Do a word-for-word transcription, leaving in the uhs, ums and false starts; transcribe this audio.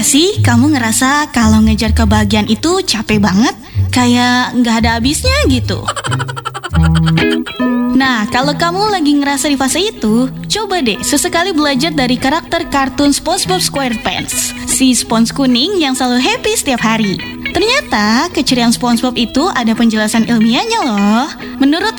Gak sih kamu ngerasa kalau ngejar kebahagiaan itu capek banget? Kayak nggak ada habisnya gitu. Nah, kalau kamu lagi ngerasa di fase itu, coba deh sesekali belajar dari karakter kartun SpongeBob SquarePants, si spons kuning yang selalu happy setiap hari. Ternyata keceriaan SpongeBob itu ada penjelasan ilmiahnya loh. Menurut